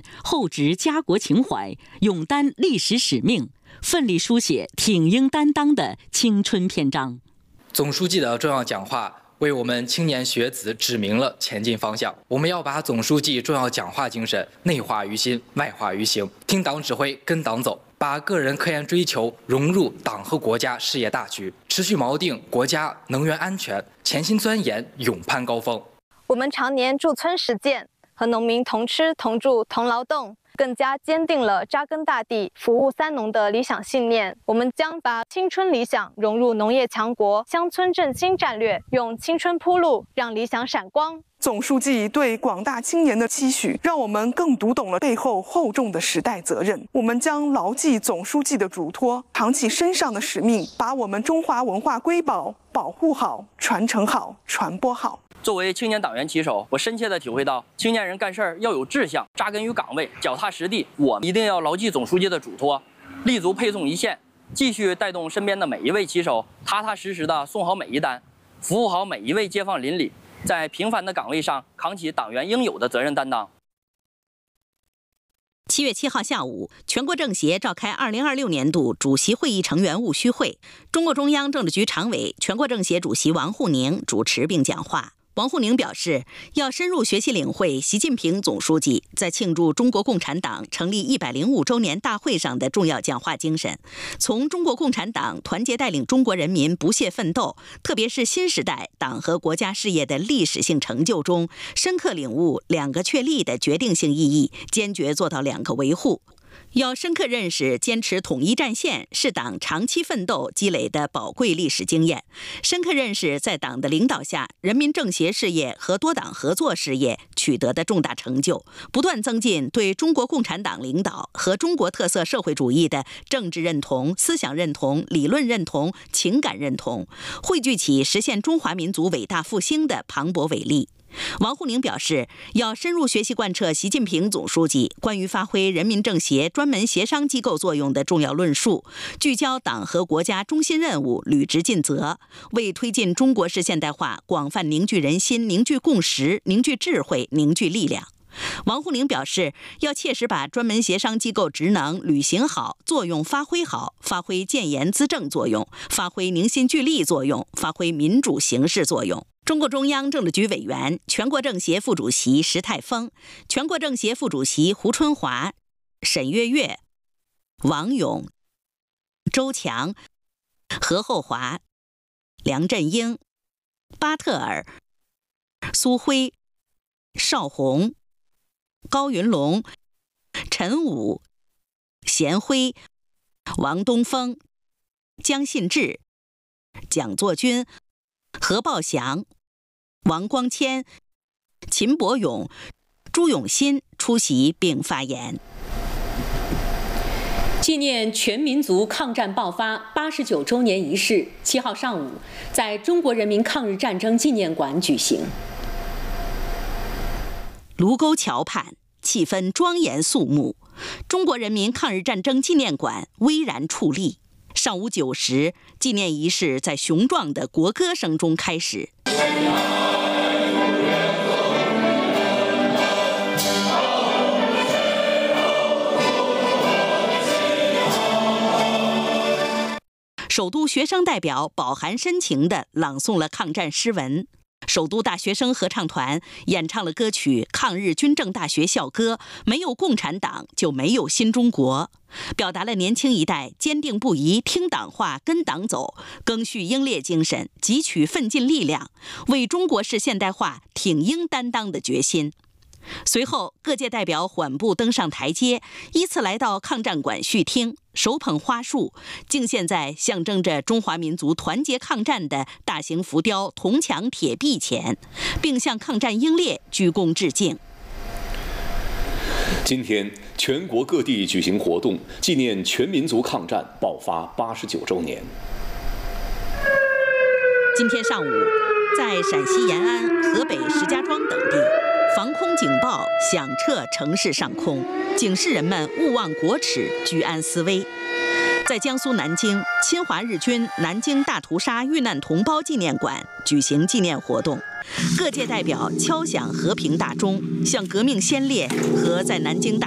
厚植家国情怀，勇担历史使命，奋力书写挺英担当的青春篇章。 总书记的重要讲话为我们青年学子指明了前进方向。我们要把总书记重要讲话精神内化于心，外化于行，听党指挥，跟党走，把个人科研追求融入党和国家事业大局，持续锚定国家能源安全，潜心钻研，勇攀高峰。 我们常年驻村实践，和农民同吃同住同劳动，更加坚定了扎根大地、服务三农的理想信念。我们将把青春理想融入农业强国、乡村振兴战略，用青春铺路，让理想闪光。 总书记对广大青年的期许，让我们更读懂了背后厚重的时代责任。我们将牢记总书记的嘱托，扛起身上的使命，把我们中华文化瑰宝保护好、传承好、传播好。 作为青年党员旗手，我深切地体会到，青年人干事儿要有志向，扎根于岗位，脚踏实地。我一定要牢记总书记的嘱托，立足配送一线，继续带动身边的每一位旗手，踏踏实实地送好每一单，服务好每一位街坊邻里，在平凡的岗位上扛起党员应有的责任担当。 7月7号下午，全国政协召开2026年度主席会议成员务虚会，中共中央政治局常委、全国政协主席王沪宁主持并讲话。王沪宁表示，要深入学习领会习近平总书记在庆祝中国共产党成立105周年大会上的重要讲话精神，从中国共产党团结带领中国人民不懈奋斗，特别是新时代党和国家事业的历史性成就中，深刻领悟两个确立的决定性意义，坚决做到两个维护。要深刻认识坚持统一战线是党长期奋斗积累的宝贵历史经验，深刻认识在党的领导下人民政协事业和多党合作事业取得的重大成就，不断增进对中国共产党领导和中国特色社会主义的政治认同、思想认同、理论认同、情感认同，汇聚起实现中华民族伟大复兴的磅礴伟力。王沪宁表示，要深入学习贯彻习近平总书记关于发挥人民政协专门协商机构作用的重要论述，聚焦党和国家中心任务，履职尽责，为推进中国式现代化广泛凝聚人心、凝聚共识、凝聚智慧、凝聚力量。王沪宁表示，要切实把专门协商机构职能履行好、作用发挥好，发挥建言资政作用，发挥凝心聚力作用，发挥民主形式作用。中共中央政治局委员、全国政协副主席石泰峰、全国政协副主席胡春华、沈月月、王勇、周强、何厚华、梁振英、巴特尔、苏辉、邵红、高云龙、陈武、贤辉、王东峰、江信志、蒋作军、何报祥、王光谦、秦伯勇、朱永新出席并发言。 纪念全民族抗战爆发89周年仪式7号上午在中国人民抗日战争纪念馆举行。 卢沟桥畔，气氛庄严肃穆，中国人民抗日战争纪念馆巍然矗立。上午9时，纪念仪式在雄壮的国歌声中开始。首都学生代表饱含深情地朗诵了抗战诗文。首都大学生合唱团演唱了歌曲《抗日军政大学校歌》，没有共产党就没有新中国，表达了年轻一代坚定不移听党话跟党走，赓续英烈精神，汲取奋进力量，为中国式现代化挺英担当的决心。随后，各界代表缓步登上台阶，依次来到抗战馆续听，手捧花束，敬献在象征着中华民族团结抗战的大型浮雕铜墙铁壁前，并向抗战英烈鞠躬致敬。 今天，全国各地举行活动，纪念全民族抗战爆发89周年。 今天上午，在陕西延安、河北石家庄等地，防空警报响彻城市上空，警示人们勿忘国耻，居安思危。在江苏南京，侵华日军南京大屠杀遇难同胞纪念馆举行纪念活动，各界代表敲响和平大钟，向革命先烈和在南京大